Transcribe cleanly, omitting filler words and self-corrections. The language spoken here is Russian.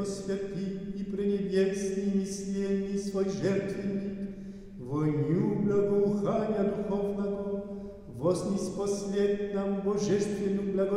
освяти и пренебесный, неслельный свой жертвенник, воню благоухания духовного, вознись послед нам божественную благодать.